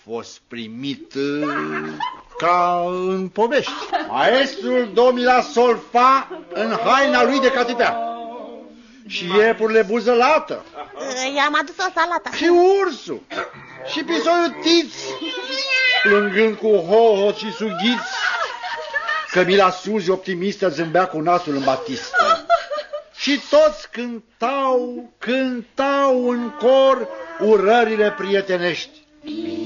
fost primit ca în povești. Maestrul domila solfa în haina lui de catitea și iepurile buzălată. I-am adus o salată. Și ursul și pisoiul Tiț, plângând cu hohot și sughiți. Cămila Suzi optimistă zâmbea cu nasul în batistă. Și toți cântau în cor urările prietenești.